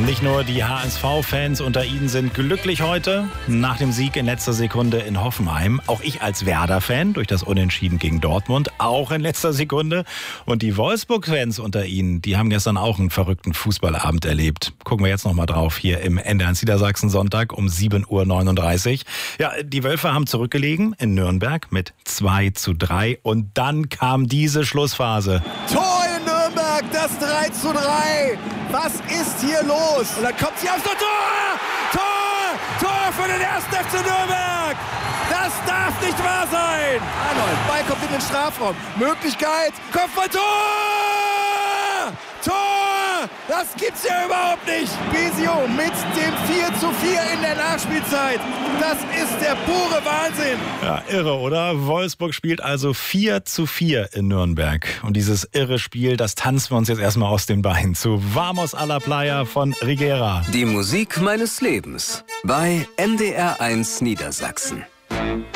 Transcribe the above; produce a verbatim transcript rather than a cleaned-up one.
Nicht nur die H S V-Fans unter Ihnen sind glücklich heute nach dem Sieg in letzter Sekunde in Hoffenheim. Auch ich als Werder-Fan durch das Unentschieden gegen Dortmund, auch in letzter Sekunde. Und die Wolfsburg-Fans unter Ihnen, die haben gestern auch einen verrückten Fußballabend erlebt. Gucken wir jetzt noch mal drauf hier im N D R eins Niedersachsen Sonntag um sieben Uhr neununddreißig. Ja, die Wölfe haben zurückgelegen in Nürnberg mit zwei zu drei. Und dann kam diese Schlussphase. Tor in Nürnberg, das drei zu drei. Was ist hier los? Und dann kommt sie aufs Tor. Tor! Tor für den ersten F C Nürnberg. Das darf nicht wahr sein. Arnold, Ball kommt in den Strafraum. Möglichkeit, Kopfballtor! Tor! Das gibt's ja überhaupt nicht. Besio mit dem vier zu vier in der Nachspielzeit. Das ist der pure Wahnsinn. Ja, irre, oder? Wolfsburg spielt also vier zu vier in Nürnberg. Und dieses irre Spiel, das tanzen wir uns jetzt erstmal aus den Beinen zu Vamos a la Playa von Rigera. Die Musik meines Lebens bei N D R eins Niedersachsen.